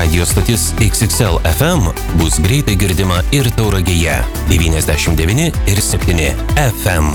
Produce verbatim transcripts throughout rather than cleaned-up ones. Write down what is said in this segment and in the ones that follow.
Radio stotis X X L F M bus greitai girdima ir Tauragėje devyniasdešimt devyni ir septyni F M.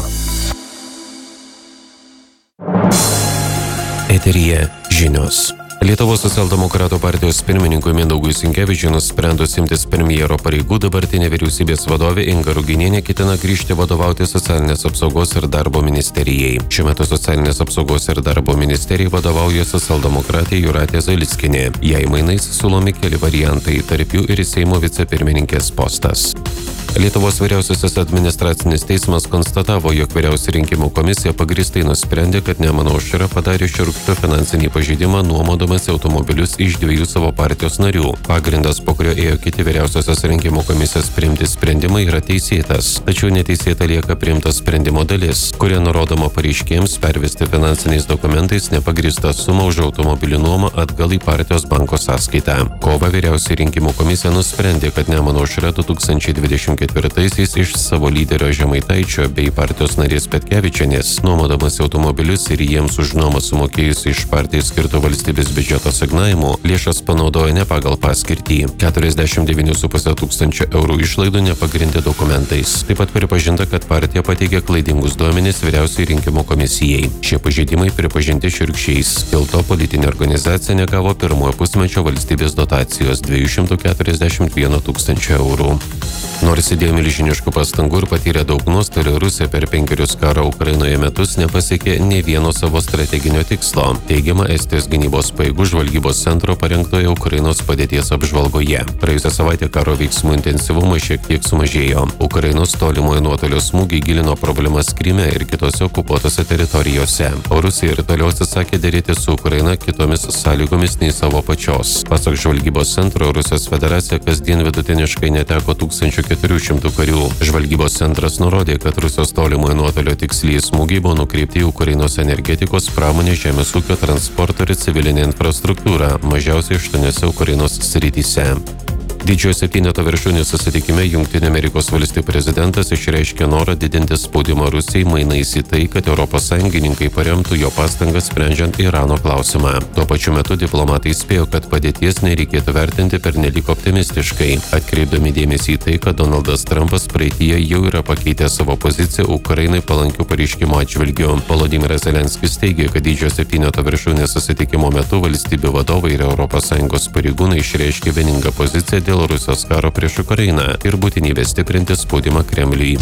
Eteryje žinios. Lietuvos socialdemokratų partijos pirmininkui Mindaugui Sinkevičiui nusprendus imtis premjero pareigų, dabartinė vyriausybės vadovė Inga Ruginienė ketina grįžti vadovauti socialinės apsaugos ir darbo ministerijai. Šiuo metu socialinės apsaugos ir darbo ministerijai vadovauja socialdemokratė Jūratė Zalickienė. Jai mainais siūlomi keli variantai, tarp jų ir Seimo vicepirmininkės postas. Lietuvos vyriausiasis administracinis teismas konstatavo, jog vyriausia rinkimų komisija pagrįstai nusprendė, kad Nemuno aušra padarė šiurkštų finansinį pažeidimą nuomodamas automobilius iš dviejų savo partijos narių. Pagrindas, po kurio ėjo kiti vyriausiosios rinkimų komisijos priimti sprendimai, yra teisėtas. Tačiau neteisėta lieka priimta sprendimo dalis, kuria nurodoma pareiškėjams pervesti finansiniais dokumentais nepagrįstą sumą už automobilių nuomą atgal į partijos banko sąskaitą. Kovą vyriausia rinkimų komisija nusprendė, kad Nemuno aušra du tūkstančiai dvidešimt ketvirtaisiais iš savo lyderio Žemaitaičio bei partijos narės Petkevičienės, nuomodamas automobilius ir jiems už nuomą sumokėjus iš partijai skirto valstybės biudžeto asignavimų, lėšas panaudojo ne pagal paskirtį. keturiasdešimt devyni su puse tūkstančio eurų išlaidų nepagrindė dokumentais. Taip pat pripažinta, kad partija pateikė klaidingus duomenis vyriausiai rinkimų komisijai. Šie pažeidimai pripažinti šiurkščiais. Dėl to politinė organizacija negavo pirmojo pusmečio valstybės dotacijos dviejų šimtų keturiasdešimt vieno tūkstančio eurų. Nors įdėjo milžiniškų pastangų ir patyrė daug nuostolių, Rusija per penkerius karo Ukrainoje metus nepasiekė nė vieno savo strateginio tikslo, teigiama Estijos gynybos pajėgų žvalgybos centro parengtoje Ukrainos padėties apžvalgoje. Praėjusią savaitę karo veiksmų intensyvumas šiek tiek sumažėjo. Ukrainos tolimojo nuotolio smūgiai gilino problemas Kryme ir kitose okupuotose teritorijose. O Rusija ir toliau atsisakė dėrėti su Ukraina kitomis sąlygomis nei savo pačios. Pasak žvalgybos centro, Rusijos federacija kasdien vidutiniškai neteko tūkstančių keturių šimtų karių. Žvalgybos centras nurodė, kad Rusijos tolimojo nuotolio tiksliai smūgiai buvo nukreipti į Ukrainos energetikos, pramonę, žemės ūkio, transporto ir civilinę infrastruktūrą, mažiausiai aštuoniose Ukrainos srityse. Didžiojo septyneto viršūnių susitikime Jungtinių Amerikos valstijų prezidentas išreiškė norą didinti spaudimą Rusijai mainais į tai, kad Europos sąjungininkai paremtų jo pastangas sprendžiant Irano klausimą. Tuo pačiu metu diplomatai spėjo, kad padėties nereikėtų vertinti pernelyg optimistiškai, atkreipdami dėmesį į tai, kad Donaldas Trumpas praeityje jau yra pakeitęs savo poziciją Ukrainai palankių pareiškimų atžvilgiu. Volodymyras Zelenskis teigė, kad didžiojo septyneto viršūnės susitikimo metu valstybių vadovai ir Europos Sąjungos pareigūnai išreiškė vieningą poziciją dėl Rusijos karo prieš Ukrainą ir būtinybę stiprinti spaudimą Kremliui.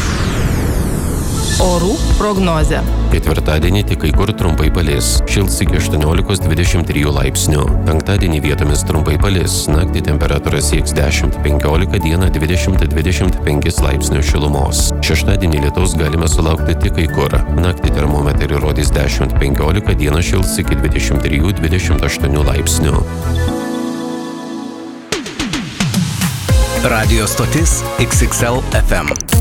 Orų prognozė. Ketvirtadienį tik kai kur trumpai palis. Šils iki aštuoniolikos dvidešimt trijų laipsnių. Penktadienį vietomis trumpai palis. Naktį temperatūra sieks dešimt penkiolika, dieną dvidešimt dvidešimt penkis laipsnių šilumos. Šeštadienį lietaus galime sulaukti tik kai kur. Naktį termometrai rodys dešimt penkiolika, dieną šils iki dvidešimt trijų dvidešimt aštuonių laipsnių. Radio stotis X X L F M.